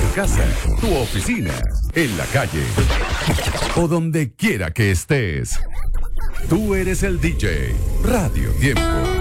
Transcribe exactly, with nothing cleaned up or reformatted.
casa, tu oficina, en la calle o donde quiera que estés. Tú eres el D J. Radio Tiempo.